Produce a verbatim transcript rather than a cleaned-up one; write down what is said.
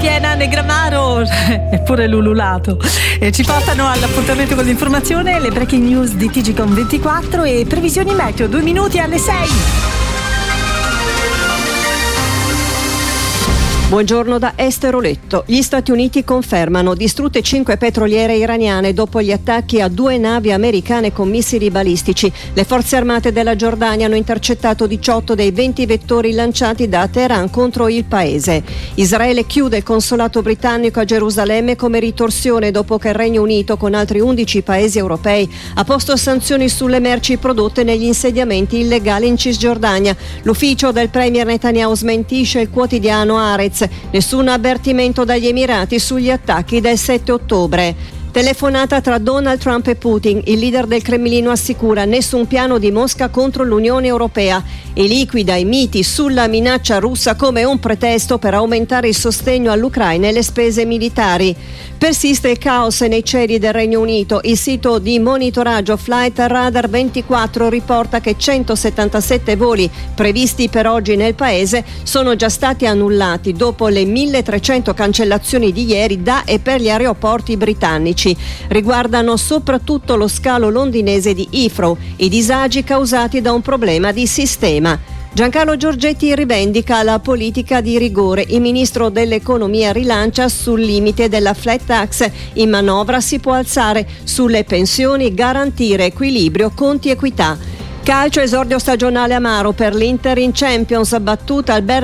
piena Negramaro eppure l'ululato e ci portano all'appuntamento con l'informazione, le breaking news di T G Com ventiquattro e previsioni meteo, due minuti alle sei. Buongiorno da Estero Letto. Gli Stati Uniti confermano distrutte cinque petroliere iraniane dopo gli attacchi a due navi americane con missili balistici. Le forze armate della Giordania hanno intercettato diciotto dei venti vettori lanciati da Teheran contro il paese. Israele chiude il consolato britannico a Gerusalemme come ritorsione dopo che il Regno Unito, con altri undici paesi europei, ha posto sanzioni sulle merci prodotte negli insediamenti illegali in Cisgiordania. L'ufficio del premier Netanyahu smentisce il quotidiano Haaretz. Nessun avvertimento dagli Emirati sugli attacchi del sette ottobre. Telefonata tra Donald Trump e Putin. Il leader del Cremlino assicura nessun piano di Mosca contro l'Unione Europea e liquida i miti sulla minaccia russa come un pretesto per aumentare il sostegno all'Ucraina e le spese militari. Persiste il caos nei cieli del Regno Unito. Il sito di monitoraggio Flight Radar ventiquattro riporta che centosettantasette voli previsti per oggi nel paese sono già stati annullati dopo le milletrecento cancellazioni di ieri da e per gli aeroporti britannici. Riguardano soprattutto lo scalo londinese di Heathrow, i disagi causati da un problema di sistema. Giancarlo Giorgetti rivendica la politica di rigore. Il ministro dell'economia rilancia sul limite della flat tax. In manovra si può alzare sulle pensioni, garantire equilibrio, conti, equità. Calcio, esordio stagionale amaro per l'Inter in Champions, battuta al Bern